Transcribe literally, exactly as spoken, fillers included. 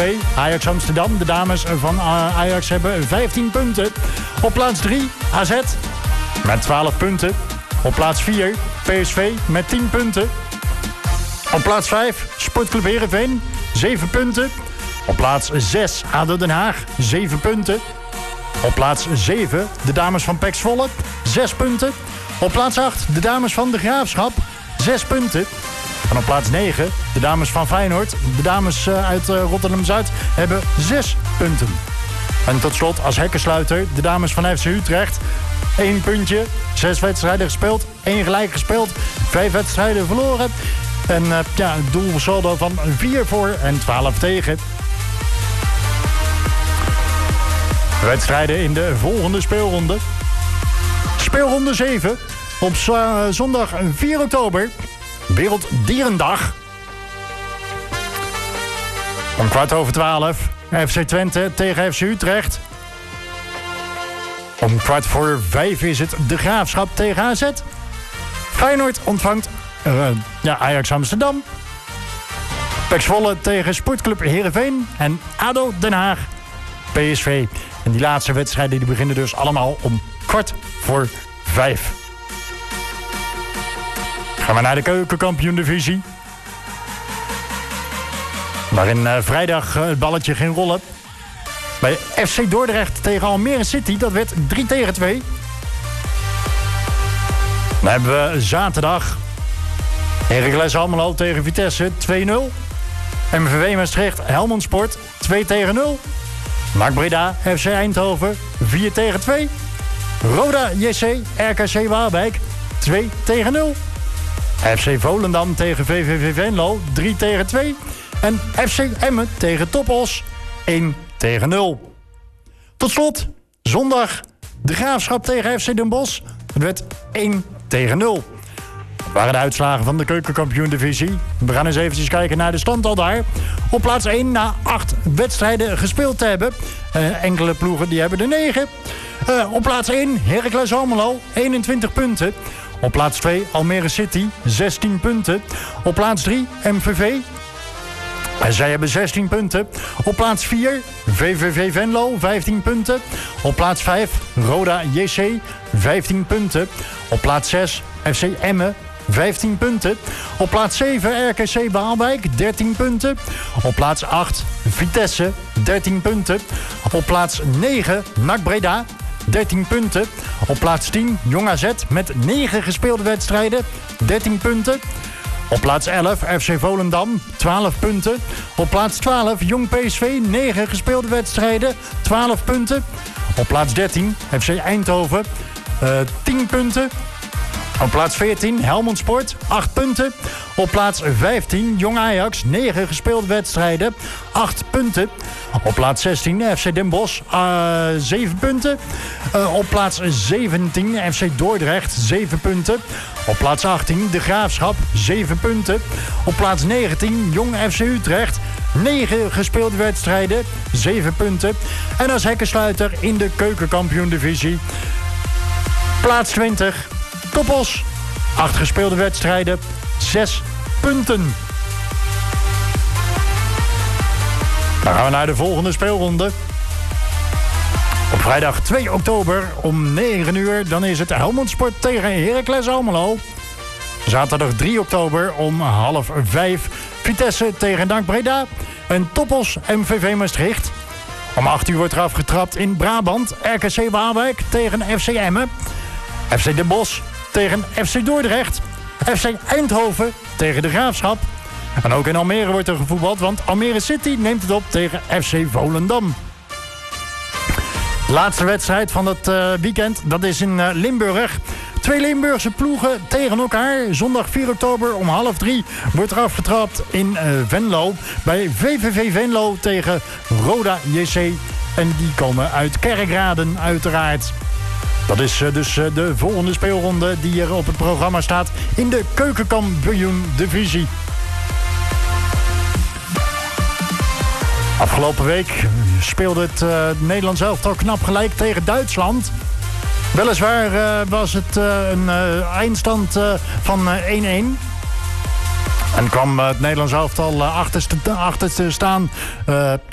twee, Ajax Amsterdam. De dames van Ajax hebben vijftien punten. Op plaats drie, A Z met twaalf punten. Op plaats vier, P S V met tien punten. Op plaats vijf, Sportclub Heerenveen, zeven punten. Op plaats zes, A D O Den Haag, zeven punten. Op plaats zeven, de dames van P E C Zwolle, zes punten. Op plaats acht, de dames van de Graafschap, zes punten. En op plaats negen, de dames van Feyenoord, de dames uit Rotterdam-Zuid, hebben zes punten. En tot slot, als hekkensluiter, de dames van F C Utrecht, één puntje, zes wedstrijden gespeeld, één gelijk gespeeld, vijf wedstrijden verloren. En uh, ja, een doelsaldo van vier voor en twaalf tegen. Wedstrijden in de volgende speelronde. Speelronde zeven. Op uh, zondag vier oktober. Werelddierendag. Om kwart over twaalf. F C Twente tegen F C Utrecht. Om kwart voor vijf is het de Graafschap tegen A Z. Feyenoord ontvangt uh, ja, Ajax Amsterdam. P E C Zwolle tegen Sportclub Heerenveen. En A D O Den Haag P S V. En die laatste wedstrijden die beginnen dus allemaal om kwart voor vijf. Gaan we naar de Keukenkampioen-divisie. Waarin uh, vrijdag uh, het balletje ging rollen. Bij F C Dordrecht tegen Almere City. Dat werd drie tegen twee. Dan hebben we zaterdag Heracles Almelo tegen Vitesse twee nul. M V V Maastricht Helmond Sport twee tegen nul. N A C Breda F C Eindhoven vier tegen twee. Roda J C R K C Waalwijk twee tegen nul. F C Volendam tegen V V V Venlo drie tegen twee. En F C Emmen tegen Topos één tegen nul. Tot slot, zondag de Graafschap tegen F C Den Bosch. Het werd één tegen nul. Dat waren de uitslagen van de Keukenkampioen-divisie. We gaan eens eventjes kijken naar de stand al daar. Op plaats één na acht wedstrijden gespeeld te hebben. Uh, enkele ploegen die hebben er negen. Uh, op plaats één Heracles Almelo, eenentwintig punten. Op plaats twee Almere City, zestien punten. Op plaats drie M V V. Zij hebben zestien punten. Op plaats vier V V V Venlo, vijftien punten. Op plaats vijf Roda J C, vijftien punten. Op plaats zes F C Emmen, vijftien punten. Op plaats zeven R K C Waalwijk, dertien punten. Op plaats acht Vitesse, dertien punten. Op plaats negen N A C Breda, dertien punten. Op plaats tien Jong A Z met negen gespeelde wedstrijden, dertien punten. Op plaats elf F C Volendam, twaalf punten. Op plaats twaalf Jong P S V, negen gespeelde wedstrijden, twaalf punten. Op plaats dertien F C Eindhoven, uh, tien punten. Op plaats veertien Helmond Sport, acht punten. Op plaats vijftien Jong Ajax, negen gespeelde wedstrijden, acht punten. Op plaats zestien F C Den Bosch, uh, zeven punten. Uh, op plaats zeventien F C Dordrecht, zeven punten. Op plaats achttien de Graafschap, zeven punten. Op plaats negentien Jong F C Utrecht, negen gespeelde wedstrijden, zeven punten. En als hekkensluiter in de Keukenkampioen-divisie plaats twintig Topos, acht gespeelde wedstrijden, zes punten. Dan gaan we naar de volgende speelronde. Op vrijdag twee oktober om negen uur, dan is het Helmond Sport tegen Heracles Almelo. Zaterdag drie oktober om half vijf Vitesse tegen N A C Breda. En Topos M V V Maastricht. Om acht uur wordt er afgetrapt in Brabant. R K C Waalwijk tegen F C Emmen. F C Den Bosch tegen F C Dordrecht. F C Eindhoven tegen de Graafschap. En ook in Almere wordt er gevoetbald, want Almere City neemt het op tegen F C Volendam. Laatste wedstrijd van het uh, weekend, dat is in uh, Limburg. Twee Limburgse ploegen tegen elkaar. Zondag vier oktober om half drie wordt er afgetrapt in uh, Venlo. Bij V V V Venlo tegen Roda J C. En die komen uit Kerkraden uiteraard. Dat is uh, dus uh, de volgende speelronde die er op het programma staat in de Keukenkampioen-divisie. Afgelopen week speelde het uh, Nederlands elftal knap gelijk tegen Duitsland. Weliswaar uh, was het uh, een uh, eindstand uh, van uh, één één. En kwam uh, het Nederlands elftal uh, achterste, achterste staan uh,